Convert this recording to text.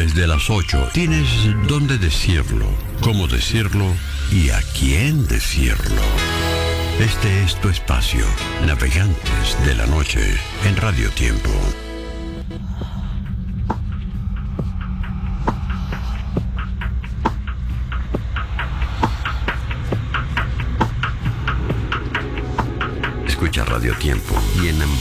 desde las 8. Tienes dónde decirlo, cómo decirlo y a quién decirlo. Este es tu espacio, Navegantes de la Noche, en Radio Tiempo. Escucha Radio Tiempo y en